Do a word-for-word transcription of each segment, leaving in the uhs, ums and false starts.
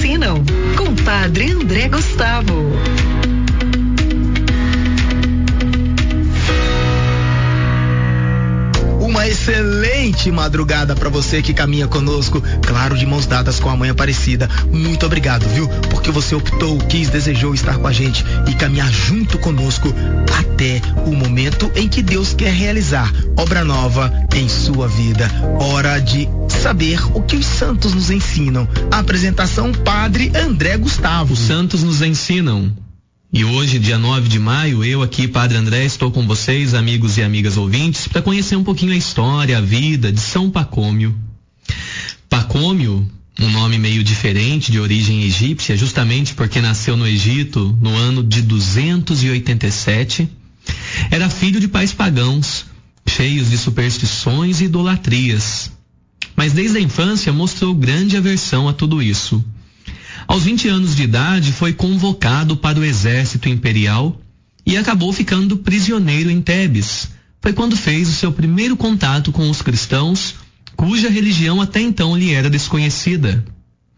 ensinam, com Padre André Gustavo. Uma excelente madrugada para você que caminha conosco, claro, de mãos dadas com a Mãe Aparecida. Muito obrigado, viu? Porque você optou, quis, desejou estar com a gente e caminhar junto conosco até o momento em que Deus quer realizar obra nova em sua vida. Hora de saber o que os santos nos ensinam. A apresentação Padre André Gustavo. Os santos nos ensinam. E hoje, dia nove de maio, eu aqui, Padre André, estou com vocês, amigos e amigas ouvintes, para conhecer um pouquinho a história, a vida de São Pacômio. Pacômio, um nome meio diferente, de origem egípcia, justamente porque nasceu no Egito no ano de duzentos e oitenta e sete, era filho de pais pagãos, cheios de superstições e idolatrias. Mas desde a infância mostrou grande aversão a tudo isso. Aos vinte anos de idade foi convocado para o exército imperial e acabou ficando prisioneiro em Tebes. Foi quando fez o seu primeiro contato com os cristãos, cuja religião até então lhe era desconhecida.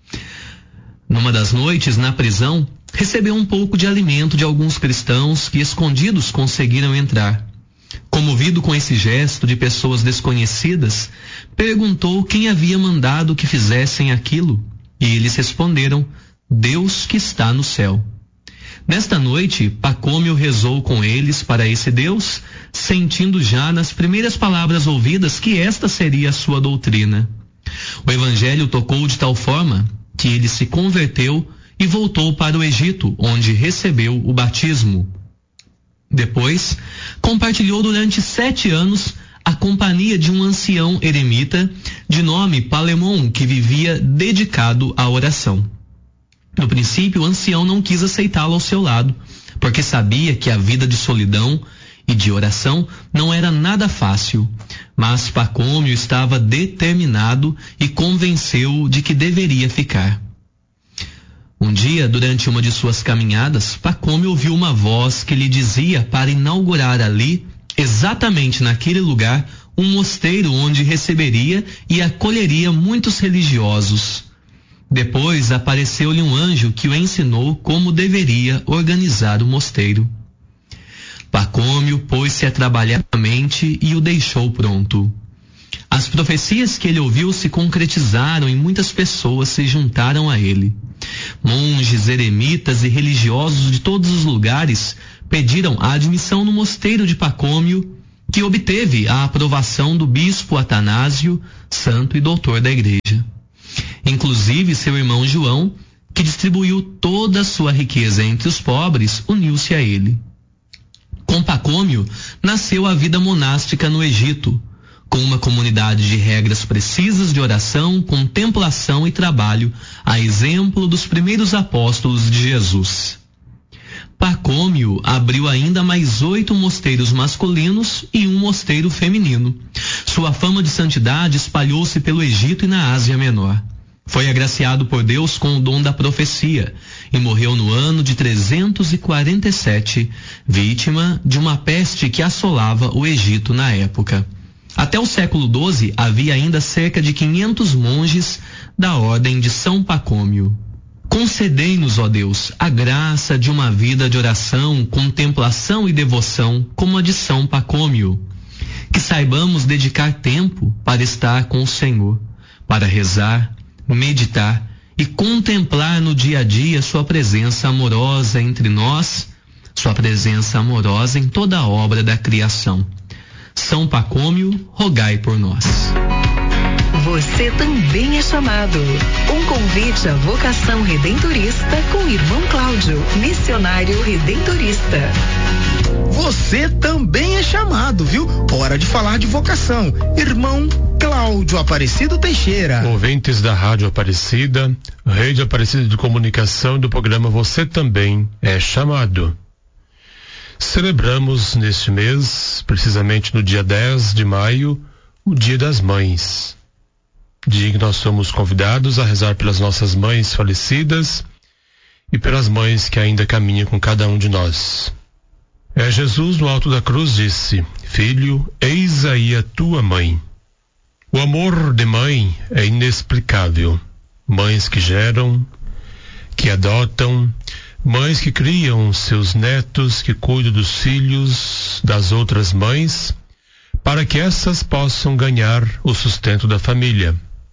Numa das noites, na prisão, recebeu um pouco de alimento de alguns cristãos que, escondidos, conseguiram entrar. Comovido com esse gesto de pessoas desconhecidas, perguntou quem havia mandado que fizessem aquilo. E eles responderam: Deus que está no céu. Nesta noite, Pacômio rezou com eles para esse Deus, sentindo já nas primeiras palavras ouvidas que esta seria a sua doutrina. O evangelho tocou de tal forma que ele se converteu e voltou para o Egito, onde recebeu o batismo. Depois, compartilhou durante sete anos a companhia de um ancião eremita de nome Palemon, que vivia dedicado à oração. No princípio, o ancião não quis aceitá-lo ao seu lado, porque sabia que a vida de solidão e de oração não era nada fácil, mas Pacômio estava determinado e convenceu-o de que deveria ficar. Um dia, durante uma de suas caminhadas, Pacômio ouviu uma voz que lhe dizia para inaugurar ali, exatamente naquele lugar, um mosteiro onde receberia e acolheria muitos religiosos. Depois apareceu-lhe um anjo que o ensinou como deveria organizar o mosteiro. Pacômio pôs-se a trabalhar mente e o deixou pronto. As profecias que ele ouviu se concretizaram e muitas pessoas se juntaram a ele. Monges, eremitas e religiosos de todos os lugares pediram a admissão no mosteiro de Pacômio, que obteve a aprovação do bispo Atanásio, santo e doutor da igreja. Inclusive seu irmão João, que distribuiu toda a sua riqueza entre os pobres, uniu-se a ele. Com Pacômio nasceu a vida monástica no Egito, com uma comunidade de regras precisas de oração, contemplação e trabalho, a exemplo dos primeiros apóstolos de Jesus. Pacômio abriu ainda mais oito mosteiros masculinos e um mosteiro feminino. Sua fama de santidade espalhou-se pelo Egito e na Ásia Menor. Foi agraciado por Deus com o dom da profecia e morreu no ano de trezentos e quarenta e sete, vítima de uma peste que assolava o Egito na época. Até o século doze havia ainda cerca de quinhentos monges da ordem de São Pacômio. Concedei-nos, ó Deus, a graça de uma vida de oração, contemplação e devoção como a de São Pacômio. Que saibamos dedicar tempo para estar com o Senhor, para rezar, meditar e contemplar no dia a dia sua presença amorosa entre nós, sua presença amorosa em toda a obra da criação. São Pacômio, rogai por nós. Você também é chamado. Um convite à vocação redentorista com o irmão Cláudio, missionário redentorista. Você também é chamado, viu? Hora de falar de vocação. Irmão Cláudio Aparecido Teixeira. Ouvintes da Rádio Aparecida, Rede Aparecida de Comunicação do programa Você Também é Chamado. Celebramos neste mês, precisamente no dia dez de maio, o Dia das Mães. Dia em que nós somos convidados a rezar pelas nossas mães falecidas e pelas mães que ainda caminham com cada um de nós. É, Jesus no alto da cruz disse: Filho, eis aí a tua mãe. O amor de mãe é inexplicável. Mães que geram, que adotam, mães que criam seus netos, que cuidam dos filhos das outras mães, para que essas possam ganhar o sustento da família.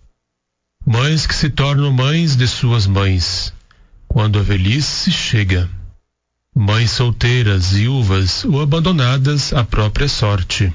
Mães que se tornam mães de suas mães, quando a velhice chega. Mães solteiras, viúvas ou abandonadas à própria sorte.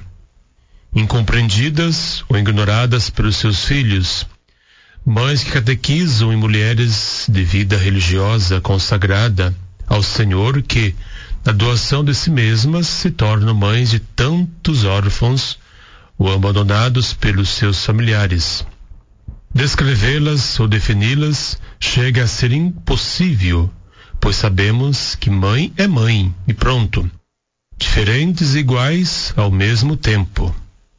Incompreendidas ou ignoradas pelos seus filhos. Mães que catequizam em mulheres de vida religiosa consagrada ao Senhor que, na doação de si mesmas, se tornam mães de tantos órfãos ou abandonados pelos seus familiares. Descrevê-las ou defini-las chega a ser impossível, pois sabemos que mãe é mãe e pronto. Diferentes e iguais ao mesmo tempo.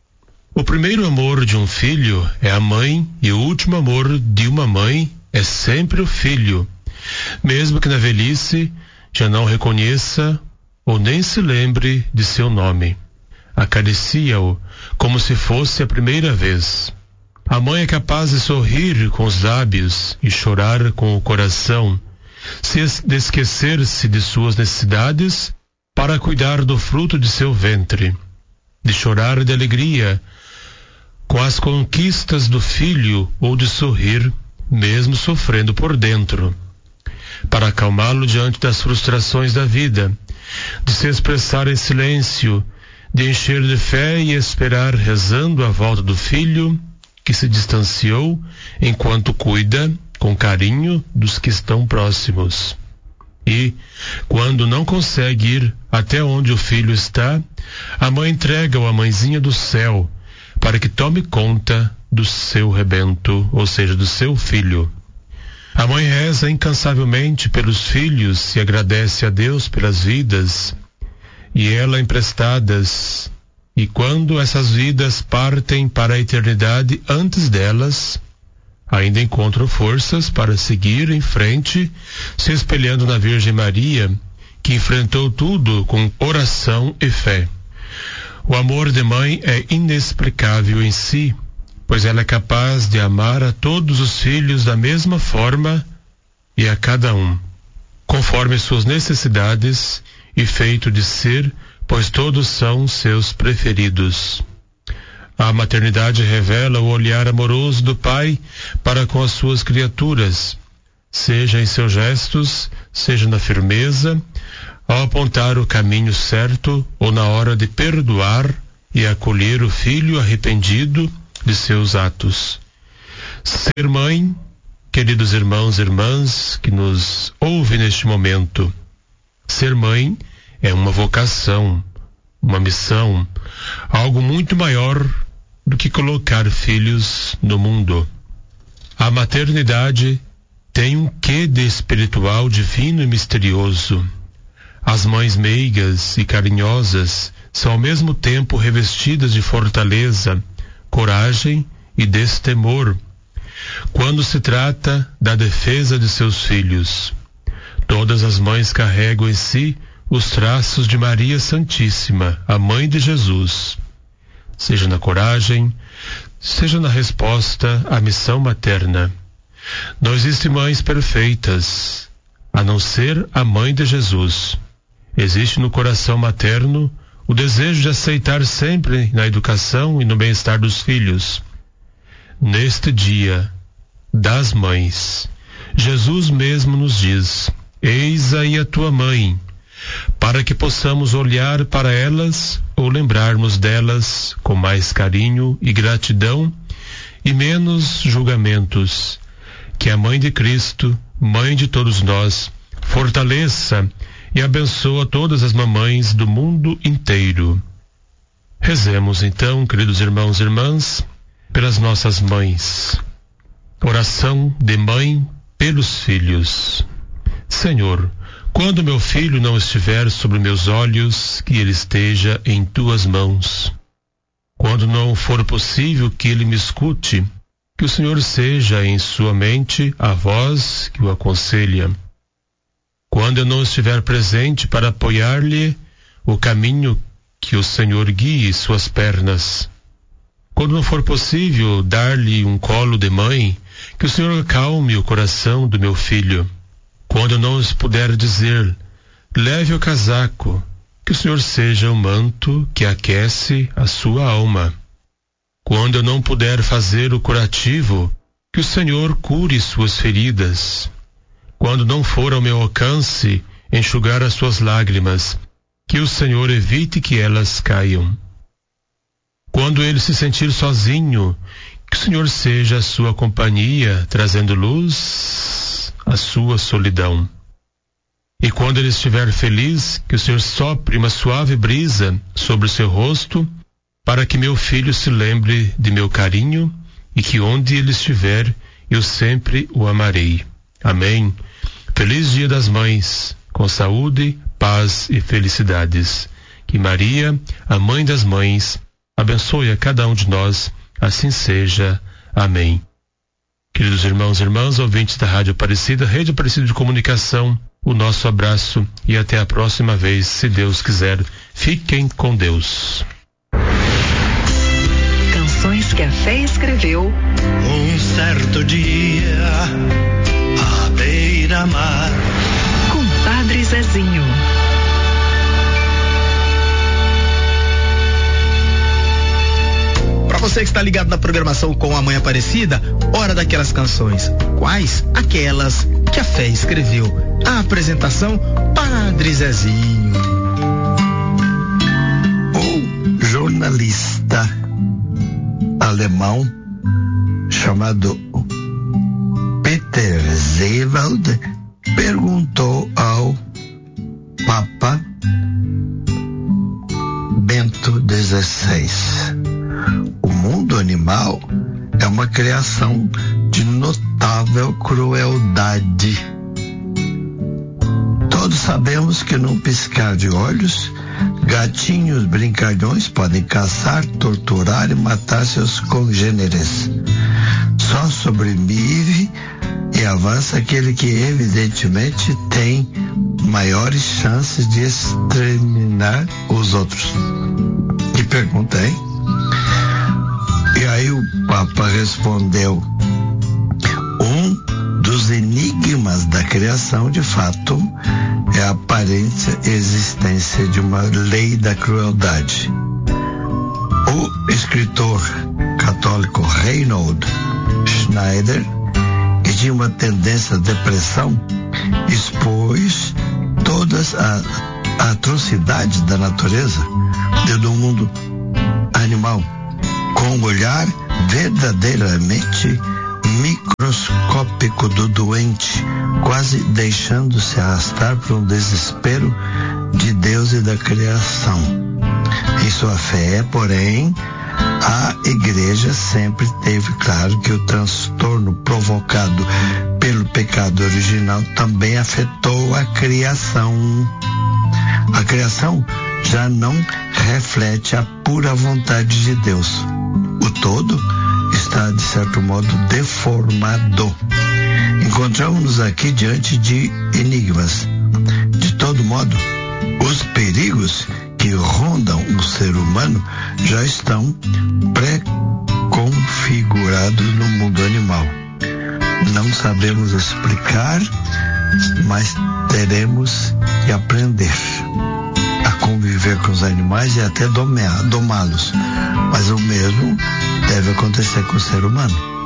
O primeiro amor de um filho é a mãe e o último amor de uma mãe é sempre o filho, mesmo que na velhice já não reconheça ou nem se lembre de seu nome. Acaricia-o como se fosse a primeira vez. A mãe é capaz de sorrir com os lábios e chorar com o coração, se de esquecer-se de suas necessidades para cuidar do fruto de seu ventre, de chorar de alegria com as conquistas do filho ou de sorrir, mesmo sofrendo por dentro, para acalmá-lo diante das frustrações da vida, de se expressar em silêncio, de encher de fé e esperar rezando a volta do filho que se distanciou enquanto cuida com carinho dos que estão próximos. E, quando não consegue ir até onde o filho está, a mãe entrega-o à mãezinha do céu para que tome conta do seu rebento, ou seja, do seu filho. A mãe reza incansavelmente pelos filhos e agradece a Deus pelas vidas e ela emprestadas, e quando essas vidas partem para a eternidade antes delas, ainda encontram forças para seguir em frente, se espelhando na Virgem Maria, que enfrentou tudo com oração e fé. O amor de mãe é inexplicável em si, pois ela é capaz de amar a todos os filhos da mesma forma e a cada um, conforme suas necessidades e feito de ser, pois todos são seus preferidos. A maternidade revela o olhar amoroso do Pai para com as suas criaturas, seja em seus gestos, seja na firmeza, ao apontar o caminho certo ou na hora de perdoar e acolher o filho arrependido de seus atos. Ser mãe, queridos irmãos e irmãs que nos ouvem neste momento, ser mãe é uma vocação, uma missão, algo muito maior do que colocar filhos no mundo. A maternidade tem um quê de espiritual, divino e misterioso. As mães meigas e carinhosas são ao mesmo tempo revestidas de fortaleza, coragem e destemor, quando se trata da defesa de seus filhos. Todas as mães carregam em si os traços de Maria Santíssima, a mãe de Jesus, seja na coragem, seja na resposta à missão materna. Não existem mães perfeitas, a não ser a mãe de Jesus. Existe no coração materno o desejo de aceitar sempre na educação e no bem-estar dos filhos. Neste dia das mães, Jesus mesmo nos diz: eis aí a tua mãe, para que possamos olhar para elas ou lembrarmos delas com mais carinho e gratidão e menos julgamentos. Que a mãe de Cristo, mãe de todos nós, fortaleça e abençoa todas as mamães do mundo inteiro. Rezemos então, queridos irmãos e irmãs, pelas nossas mães. Oração de mãe pelos filhos. Senhor, quando meu filho não estiver sobre meus olhos, que ele esteja em tuas mãos. Quando não for possível que ele me escute, que o Senhor seja em sua mente a voz que o aconselha. Quando eu não estiver presente para apoiar-lhe o caminho, que o Senhor guie suas pernas. Quando não for possível dar-lhe um colo de mãe, que o Senhor acalme o coração do meu filho. Quando eu não lhes puder dizer, leve o casaco, que o Senhor seja o manto que aquece a sua alma. Quando eu não puder fazer o curativo, que o Senhor cure suas feridas. Quando não for ao meu alcance enxugar as suas lágrimas, que o Senhor evite que elas caiam. Quando ele se sentir sozinho, que o Senhor seja a sua companhia, trazendo luz à sua solidão. E quando ele estiver feliz, que o Senhor sopre uma suave brisa sobre o seu rosto, para que meu filho se lembre de meu carinho e que onde ele estiver, eu sempre o amarei. Amém. Feliz Dia das Mães, com saúde, paz e felicidades. Que Maria, a Mãe das Mães, abençoe a cada um de nós, assim seja. Amém. Queridos irmãos e irmãs, ouvintes da Rádio Aparecida, Rede Aparecida de Comunicação, o nosso abraço e até a próxima vez, se Deus quiser. Fiquem com Deus. Canções que a fé escreveu. Um certo dia, à beira-mar, Com Padre Zezinho. Para você que está ligado na programação com a Mãe Aparecida, hora daquelas canções. Quais? Aquelas que a fé escreveu. A apresentação, Padre Zezinho. um jornalista alemão chamado Peter Seewald perguntou ao Papa Bento dezesseis: o mundo animal é uma criação de notável crueldade. Todos sabemos que num piscar de olhos, gatinhos brincalhões podem caçar, torturar e matar seus congêneres. Só sobrevive e avança aquele que evidentemente tem maiores chances de exterminar os outros. Que pergunta, hein? E aí o Papa respondeu: um dos enigmas da criação, de fato, é a aparente existência de uma lei da crueldade. O escritor católico Reinhold Schneider, que tinha uma tendência à depressão, expôs todas as atrocidades da natureza do mundo animal, com um olhar verdadeiramente microscópico do doente, quase deixando-se arrastar por um desespero de Deus e da criação. Em sua fé, porém, a Igreja sempre teve claro que o transtorno provocado pelo pecado original também afetou a criação. A criação já não reflete a pura vontade de Deus. O todo está, de certo modo, deformado. Encontramos-nos aqui diante de enigmas. De todo modo, os perigos que rondam o ser humano já estão pré-configurados no mundo animal. Não sabemos explicar, mas teremos que aprender a conviver com os animais e até domá-los. Mas o mesmo deve acontecer com o ser humano.